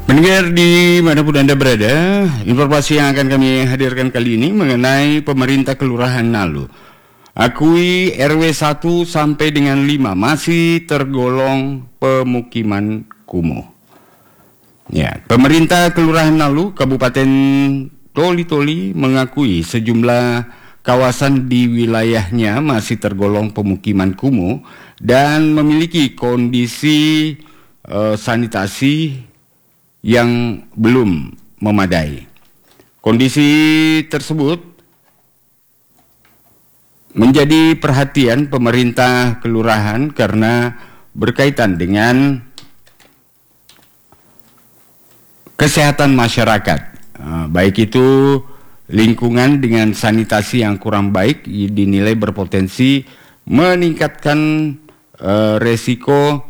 Pendengar dimanapun Anda berada, informasi yang akan kami hadirkan kali ini mengenai pemerintah Kelurahan Nalu. Akui RW 1 sampai dengan 5 masih tergolong pemukiman kumuh. Ya, pemerintah Kelurahan Nalu, Kabupaten Toli-Toli mengakui sejumlah kawasan di wilayahnya masih tergolong pemukiman kumuh dan memiliki kondisi sanitasi yang belum memadai. Kondisi tersebut menjadi perhatian pemerintah kelurahan karena berkaitan dengan kesehatan masyarakat, baik itu lingkungan dengan sanitasi yang kurang baik dinilai berpotensi meningkatkan resiko